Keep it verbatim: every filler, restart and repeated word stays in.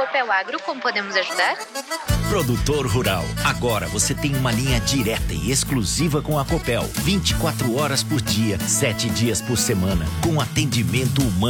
Copel Agro, como podemos ajudar? Produtor rural, agora você tem uma linha direta e exclusiva com a Copel, vinte e quatro horas por dia, sete dias por semana, com atendimento humano